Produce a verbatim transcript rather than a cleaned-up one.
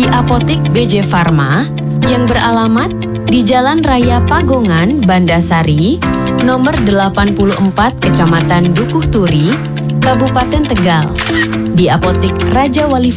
di Apotik B J Pharma yang beralamat di Jalan Raya Pagongan, Bandasari, nomor delapan puluh empat, Kecamatan Dukuh Turi, Kabupaten Tegal. Di Apotik Raja Wali